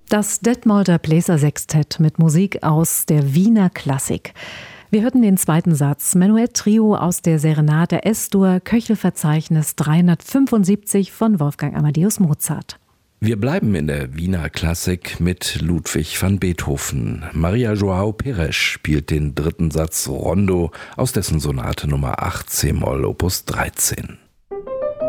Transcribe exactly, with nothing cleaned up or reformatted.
Das Detmolder Bläsersextett mit Musik aus der Wiener Klassik. Wir hörten den zweiten Satz, Menuett-Trio aus der Serenade S-Dur, Köchelverzeichnis dreihundertfünfundsiebzig von Wolfgang Amadeus Mozart. Wir bleiben in der Wiener Klassik mit Ludwig van Beethoven. Maria João Pires spielt den dritten Satz Rondo aus dessen Sonate Nummer acht c-Moll Opus dreizehn.